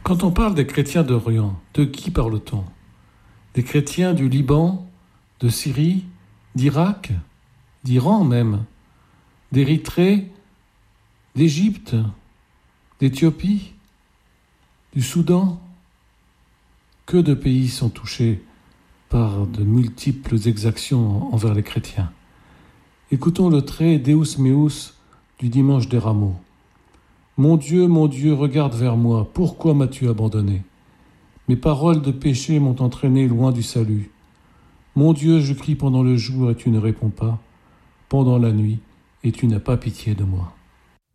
Quand on parle des chrétiens d'Orient, de qui parle-t-on? Des chrétiens du Liban, de Syrie, d'Irak, d'Iran même, d'Érythrée, d'Égypte, d'Éthiopie, du Soudan? Que de pays sont touchés par de multiples exactions envers les chrétiens. Écoutons le trait Deus Meus du dimanche des Rameaux. Mon Dieu, regarde vers moi, pourquoi m'as-tu abandonné? Mes paroles de péché m'ont entraîné loin du salut. Mon Dieu, je crie pendant le jour et tu ne réponds pas, pendant la nuit et tu n'as pas pitié de moi.